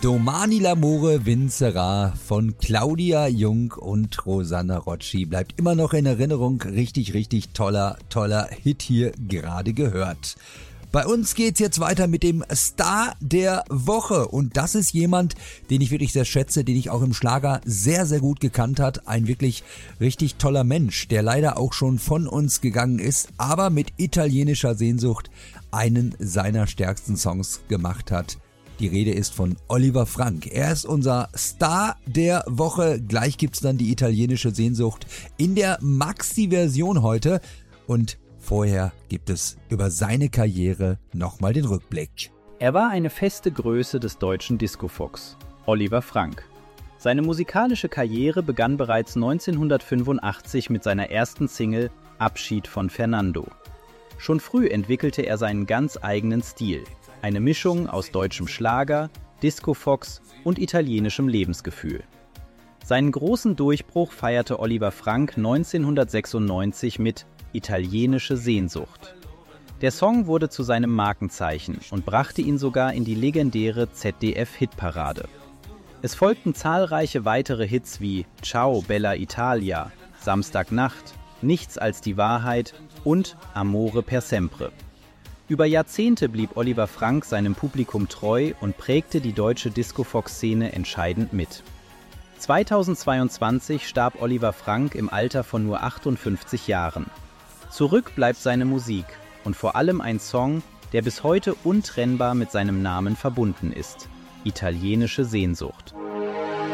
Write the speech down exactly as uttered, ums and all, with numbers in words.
Domani l'amore vincerà von Claudia Jung und Rosanna Rocci bleibt immer noch in Erinnerung. Richtig, richtig toller, toller Hit hier gerade gehört. Bei uns geht's jetzt weiter mit dem Star der Woche und das ist jemand, den ich wirklich sehr schätze, den ich auch im Schlager sehr, sehr gut gekannt hat. Ein wirklich richtig toller Mensch, der leider auch schon von uns gegangen ist, aber mit italienischer Sehnsucht einen seiner stärksten Songs gemacht hat. Die Rede ist von Oliver Frank. Er ist unser Star der Woche. Gleich gibt's dann die italienische Sehnsucht in der Maxi-Version heute und vorher gibt es über seine Karriere nochmal den Rückblick. Er war eine feste Größe des deutschen Disco-Fox, Oliver Frank. Seine musikalische Karriere begann bereits neunzehnhundertfünfundachtzig mit seiner ersten Single Abschied von Fernando. Schon früh entwickelte er seinen ganz eigenen Stil, eine Mischung aus deutschem Schlager, Disco-Fox und italienischem Lebensgefühl. Seinen großen Durchbruch feierte Oliver Frank neunzehnhundertsechsundneunzig mit Italienische Sehnsucht. Der Song wurde zu seinem Markenzeichen und brachte ihn sogar in die legendäre Z D F-Hitparade. Es folgten zahlreiche weitere Hits wie Ciao Bella Italia, Samstagnacht, Nichts als die Wahrheit und Amore per sempre. Über Jahrzehnte blieb Oliver Frank seinem Publikum treu und prägte die deutsche Disco-Fox-Szene entscheidend mit. zweitausendzweiundzwanzig starb Oliver Frank im Alter von nur achtundfünfzig Jahren. Zurück bleibt seine Musik und vor allem ein Song, der bis heute untrennbar mit seinem Namen verbunden ist: Italienische Sehnsucht.